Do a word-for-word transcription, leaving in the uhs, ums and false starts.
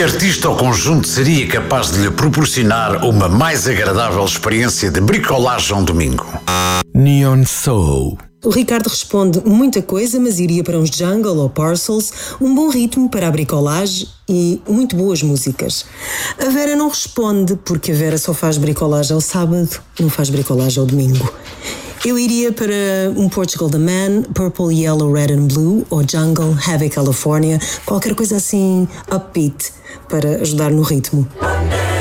Que artista ou conjunto seria capaz de lhe proporcionar uma mais agradável experiência de bricolagem um domingo? Neon Soul. O Ricardo responde muita coisa, mas iria para uns Jungle ou Parcels, um bom ritmo para a bricolagem e muito boas músicas. A Vera não responde, porque a Vera só faz bricolagem ao sábado, não faz bricolagem ao domingo. Eu iria para um Portugal The Man, Purple, Yellow, Red and Blue, ou Jungle, Heavy California, qualquer coisa assim upbeat para ajudar no ritmo.